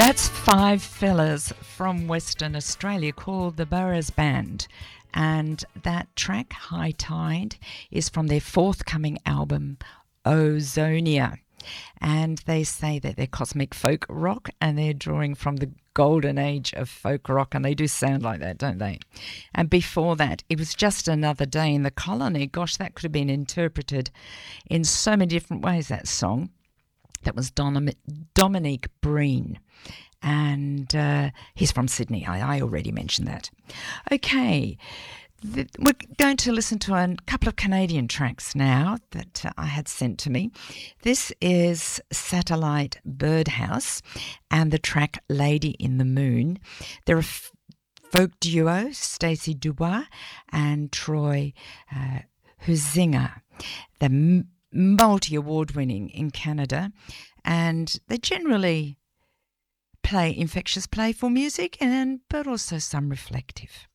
That's five fellas from Western Australia called the Burrows Band. And that track, High Tide, is from their forthcoming album, Ozonia. And they say that they're cosmic folk rock and they're drawing from the golden age of folk rock, and they do sound like that, don't they? And before that, it was Just Another Day in the Colony. Gosh, that could have been interpreted in so many different ways, that song. That was Dominic Breen, and he's from Sydney. I already mentioned that. Okay, we're going to listen to a couple of Canadian tracks now that I had sent to me. This is Satellite Birdhouse and the track Lady in the Moon. They're a folk duo, Stacey Dubois and Troy Huizinga. They're multi-award winning in Canada, and they generally play infectious playful music but also some reflective.